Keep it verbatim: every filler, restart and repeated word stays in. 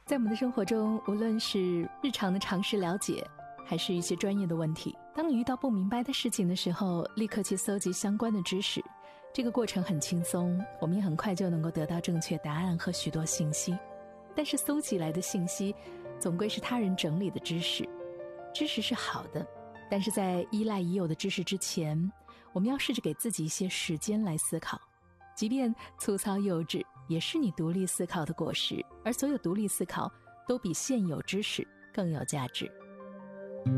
在我们的生活中，无论是日常的常识了解，还是一些专业的问题，当你遇到不明白的事情的时候，立刻去搜集相关的知识，这个过程很轻松，我们也很快就能够得到正确答案和许多信息。但是搜集来的信息总归是他人整理的知识，知识是好的，但是在依赖已有的知识之前，我们要试着给自己一些时间来思考，即便粗糙幼稚，也是你独立思考的果实，而所有独立思考都比现有知识更有价值。